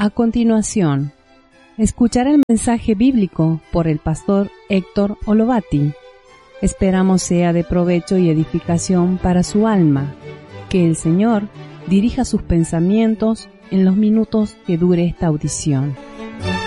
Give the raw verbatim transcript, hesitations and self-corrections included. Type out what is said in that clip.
A continuación, escuchar el mensaje bíblico por el pastor Héctor Olovati. Esperamos sea de provecho y edificación para su alma. Que el Señor dirija sus pensamientos en los minutos que dure esta audición.